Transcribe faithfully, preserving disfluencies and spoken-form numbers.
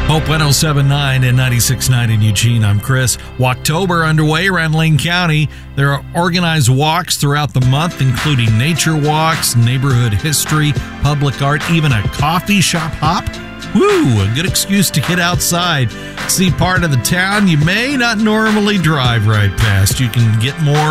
Hope one oh seven point nine and ninety-six point nine in Eugene. I'm Chris. Walktober underway around Lane County. There are organized walks throughout the month, including nature walks, neighborhood history, public art, even a coffee shop hop. Woo! A good excuse to get outside, see part of the town you may not normally drive right past. You can get more